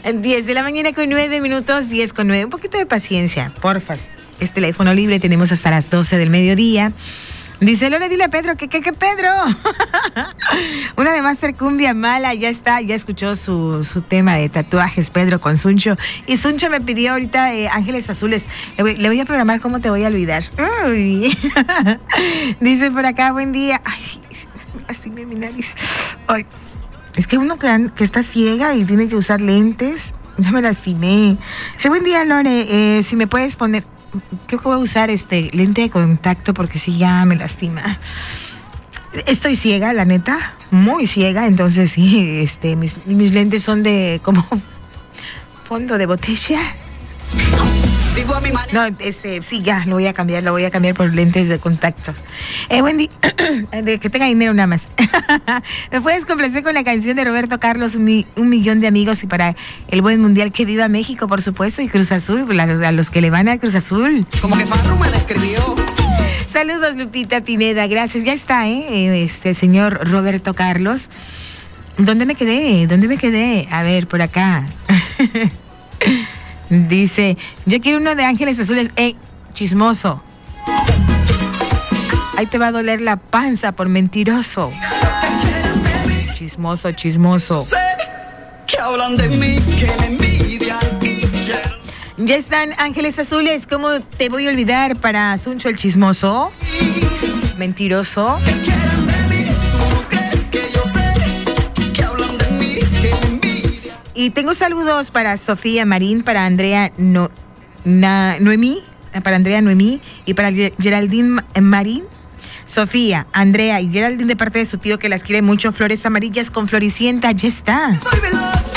10 de la mañana con 9 minutos, 10 con 9. Un poquito de paciencia, porfas. Es teléfono libre, tenemos hasta las 12 del mediodía. Dice Lore, dile a Pedro, ¿qué Pedro? Una de Master Cumbia Mala, ya está, ya escuchó su tema de tatuajes, Pedro, con Suncho. Y Suncho me pidió ahorita Ángeles Azules. Le voy a programar ¿Cómo te voy a olvidar? Uy. Dice por acá, buen día. Ay, me lastimé mi nariz. Ay. Es que uno que está ciega y tiene que usar lentes, ya me lastimé. Dice, buen día, Lore, si me puedes poner... Creo que voy a usar lente de contacto porque sí, ya me lastima. Estoy ciega, la neta, muy ciega, entonces sí, mis lentes son de como fondo de botella. Vivo a mi manera. No, sí, ya, lo voy a cambiar por lentes de contacto. Buen día, que tenga dinero nada más. ¿Me puedes complacer con la canción de Roberto Carlos, un millón de amigos, y para el buen mundial que viva México, por supuesto, y Cruz Azul, a los que le van a Cruz Azul? Como que Farru me describió. Saludos, Lupita Pineda, gracias. Ya está, señor Roberto Carlos. ¿Dónde me quedé? A ver, por acá. Dice, yo quiero uno de Ángeles Azules. Chismoso. Ahí te va a doler la panza por mentiroso. Chismoso. Que hablan de mí, que me envidian y ya están Ángeles Azules. ¿Cómo te voy a olvidar para Suncho el chismoso? Mentiroso. Y tengo saludos para Sofía Marín, para Andrea Noemí, y para Geraldine Marín. Sofía, Andrea y Geraldine de parte de su tío que las quiere mucho. Flores amarillas con Floricienta, ya está.